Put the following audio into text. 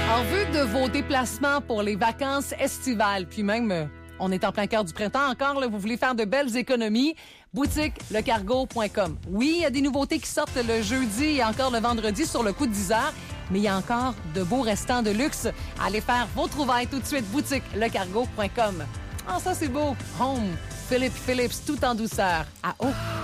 En vue de vos déplacements pour les vacances estivales, puis même, on est en plein cœur du printemps encore, là, vous voulez faire de belles économies, boutiquelecargo.com. Oui, il y a des nouveautés qui sortent le jeudi et encore le vendredi sur le coup de 10 heures, mais il y a encore de beaux restants de luxe. Allez faire vos trouvailles tout de suite, boutiquelecargo.com. Ah, ça c'est beau! Home, Philippe Phillips, tout en douceur, à eau.